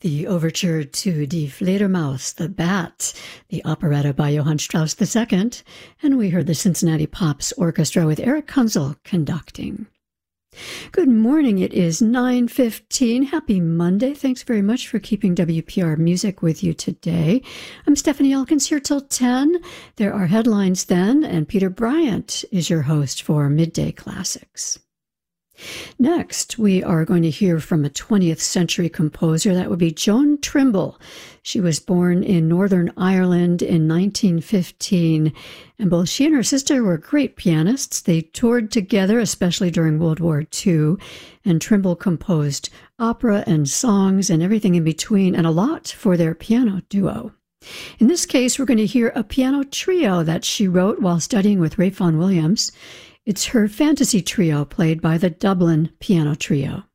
The overture to Die Fledermaus, the Bat, the operetta by Johann Strauss II, and we heard the Cincinnati Pops Orchestra with Eric Kunzel conducting. Good morning, it is 9:15. Happy Monday. Thanks very much for keeping WPR Music with you today. I'm Stephanie Elkins here till 10. There are headlines then, and Peter Bryant is your host for Midday Classics. Next, we are going to hear from a 20th century composer. That would be Joan Trimble. She was born in Northern Ireland in 1915, and both she and her sister were great pianists. They toured together, especially during World War II, and Trimble composed opera and songs and everything in between, and a lot for their piano duo. In this case, we're going to hear a piano trio that she wrote while studying with Ralph Vaughan Williams. It's her fantasy trio played by the Dublin Piano Trio.